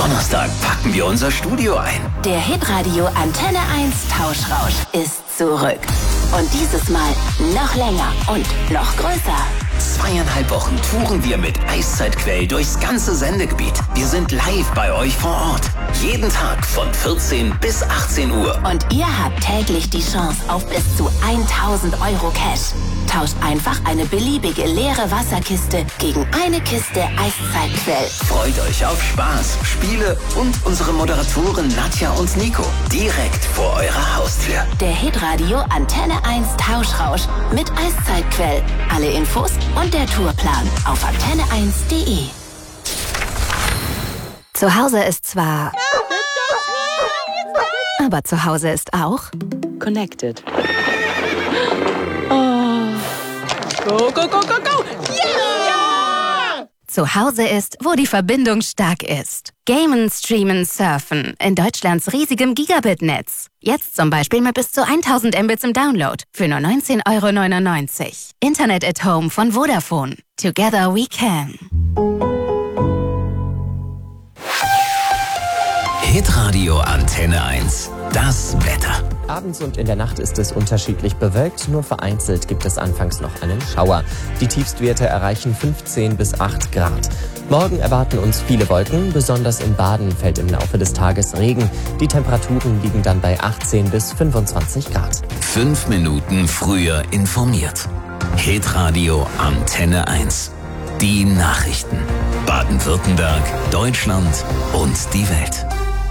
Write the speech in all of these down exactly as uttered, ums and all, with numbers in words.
Donnerstag packen wir unser Studio ein. Der Hitradio Antenne eins Tauschrausch ist zurück. Und dieses Mal noch länger und noch größer. Zweieinhalb Wochen touren wir mit Eiszeitquell durchs ganze Sendegebiet. Wir sind live bei euch vor Ort. Jeden Tag von vierzehn bis achtzehn Uhr. Und ihr habt täglich die Chance auf bis zu tausend Euro Cash. Tauscht einfach eine beliebige leere Wasserkiste gegen eine Kiste Eiszeitquell. Freut euch auf Spaß, Spiele und unsere Moderatoren Nadja und Nico. Direkt vor eurer Haustür. Der Hitradio Antenne eins Tauschrausch mit Eiszeitquell. Alle Infos und der Tourplan auf antenne eins punkt de. Zu Hause ist zwar... Aber zu Hause ist auch... Connected. Oh. Go, go, go, go, go! Yeah! Zu Hause ist, wo die Verbindung stark ist. Gamen, streamen, surfen in Deutschlands riesigem Gigabit-Netz. Jetzt zum Beispiel mit bis zu tausend Mbits im Download für nur neunzehn Euro neunundneunzig. Internet at Home von Vodafone. Together we can. Hitradio Antenne eins. Das Wetter. Abends und in der Nacht ist es unterschiedlich bewölkt, nur vereinzelt gibt es anfangs noch einen Schauer. Die Tiefstwerte erreichen fünfzehn bis acht Grad. Morgen erwarten uns viele Wolken, besonders in Baden fällt im Laufe des Tages Regen. Die Temperaturen liegen dann bei achtzehn bis fünfundzwanzig Grad. Fünf Minuten früher informiert. Hitradio Antenne eins. Die Nachrichten. Baden-Württemberg, Deutschland und die Welt.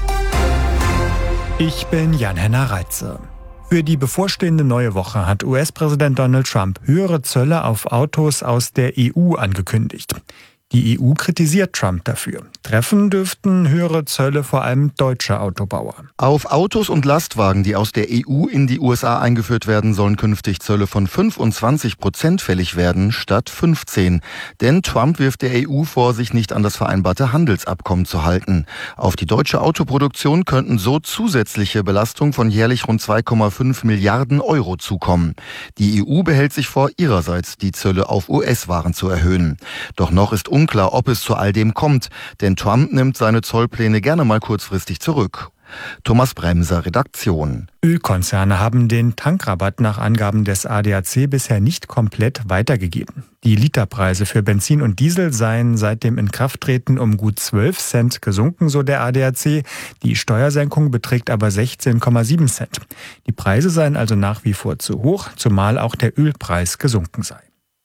Ich bin Jan-Henner Reitze. Für die bevorstehende neue Woche hat U S-Präsident Donald Trump höhere Zölle auf Autos aus der E U angekündigt. Die E U kritisiert Trump dafür. Treffen dürften höhere Zölle vor allem deutsche Autobauer. Auf Autos und Lastwagen, die aus der E U in die U S A eingeführt werden, sollen künftig Zölle von fünfundzwanzig Prozent fällig werden, statt fünfzehn. Denn Trump wirft der E U vor, sich nicht an das vereinbarte Handelsabkommen zu halten. Auf die deutsche Autoproduktion könnten so zusätzliche Belastungen von jährlich rund zwei Komma fünf Milliarden Euro zukommen. Die E U behält sich vor, ihrerseits die Zölle auf U S-Waren zu erhöhen. Doch noch ist unklar, ob es zu all dem kommt, denn Trump nimmt seine Zollpläne gerne mal kurzfristig zurück. Thomas Bremser, Redaktion. Ölkonzerne haben den Tankrabatt nach Angaben des A D A C bisher nicht komplett weitergegeben. Die Literpreise für Benzin und Diesel seien seit dem Inkrafttreten um gut zwölf Cent gesunken, so der A D A C. Die Steuersenkung beträgt aber sechzehn Komma sieben Cent. Die Preise seien also nach wie vor zu hoch, zumal auch der Ölpreis gesunken sei.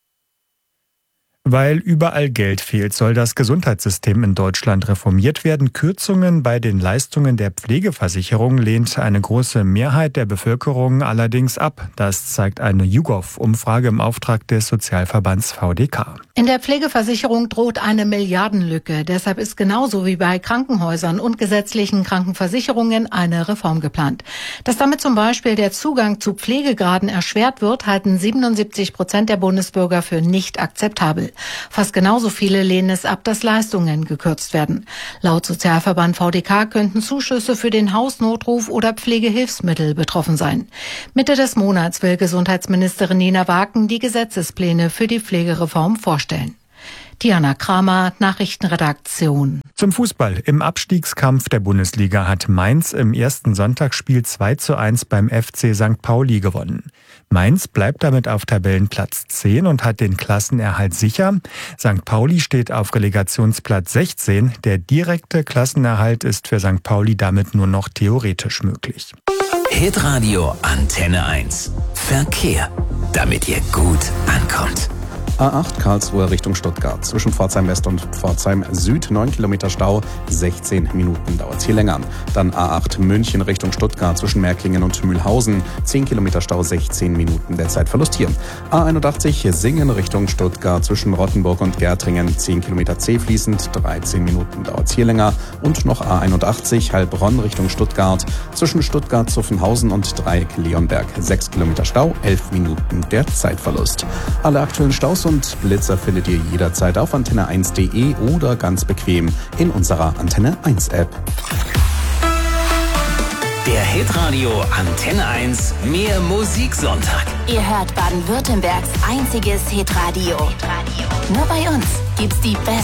Weil überall Geld fehlt, soll das Gesundheitssystem in Deutschland reformiert werden. Kürzungen bei den Leistungen der Pflegeversicherung lehnt eine große Mehrheit der Bevölkerung allerdings ab. Das zeigt eine YouGov-Umfrage im Auftrag des Sozialverbands V D K. In der Pflegeversicherung droht eine Milliardenlücke. Deshalb ist genauso wie bei Krankenhäusern und gesetzlichen Krankenversicherungen eine Reform geplant. Dass damit zum Beispiel der Zugang zu Pflegegraden erschwert wird, halten siebenundsiebzig Prozent der Bundesbürger für nicht akzeptabel. Fast genauso viele lehnen es ab, dass Leistungen gekürzt werden. Laut Sozialverband V D K könnten Zuschüsse für den Hausnotruf oder Pflegehilfsmittel betroffen sein. Mitte des Monats will Gesundheitsministerin Nina Waken die Gesetzespläne für die Pflegereform vorstellen. Diana Kramer, Nachrichtenredaktion. Zum Fußball. Im Abstiegskampf der Bundesliga hat Mainz im ersten Sonntagsspiel zwei zu eins beim F C Sankt Pauli gewonnen. Mainz bleibt damit auf Tabellenplatz zehn und hat den Klassenerhalt sicher. Sankt Pauli steht auf Relegationsplatz sechzehn. Der direkte Klassenerhalt ist für Sankt Pauli damit nur noch theoretisch möglich. Hitradio Antenne eins. Verkehr, damit ihr gut ankommt. A acht Karlsruhe Richtung Stuttgart. Zwischen Pforzheim West und Pforzheim Süd neun Kilometer Stau, sechzehn Minuten dauert es hier länger. Dann A acht München Richtung Stuttgart zwischen Märklingen und Mühlhausen, zehn Kilometer Stau, sechzehn Minuten der Zeitverlust hier. A einundachtzig Singen Richtung Stuttgart zwischen Rottenburg und Gärtringen, zehn Kilometer zäh fließend, dreizehn Minuten dauert es hier länger. Und noch A einundachtzig Heilbronn Richtung Stuttgart zwischen Stuttgart-Zuffenhausen und Dreieck-Leonberg, sechs Kilometer Stau, elf Minuten der Zeitverlust. Alle aktuellen Staus und Blitzer findet ihr jederzeit auf antenne eins punkt de oder ganz bequem in unserer Antenne eins App. Der Hitradio Antenne eins Mehr Musiksonntag. Ihr hört Baden-Württembergs einziges Hitradio. Hitradio. Nur bei uns gibt's die besten